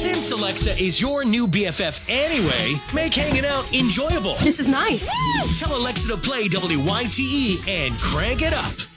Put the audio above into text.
Since Alexa is your new BFF anyway, make hanging out enjoyable. This is nice. Tell Alexa to play WYTE and crank it up.